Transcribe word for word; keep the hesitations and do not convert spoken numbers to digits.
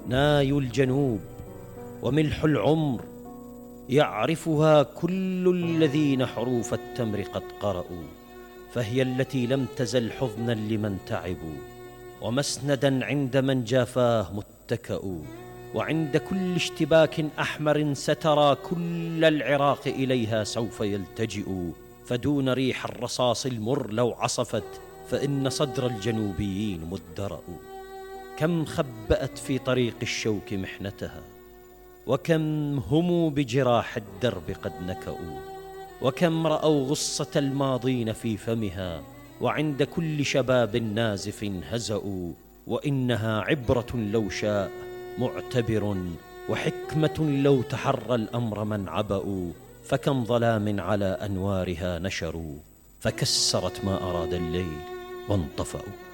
ناي الجنوب وملح العمر، يعرفها كل الذين حروف التمر قد قرأوا، فهي التي لم تزل حضنا لمن تعبوا، ومسندا عند من جافاه متكأ، وعند كل اشتباك أحمر سترى كل العراق إليها سوف يلتجئ، فدون ريح الرصاص المر لو عصفت فإن صدر الجنوبيين مدرأ. كم خبأت في طريق الشوك محنتها، وكم هم بجراح الدرب قد نكأوا، وكم رأوا غصة الماضين في فمها، وعند كل شباب نازف هزأوا، وإنها عبرة لو شاء معتبر، وحكمة لو تحرى الأمر من عبأوا، فكم ظلام على أنوارها نشروا، فكسرت ما أراد الليل وانطفأوا.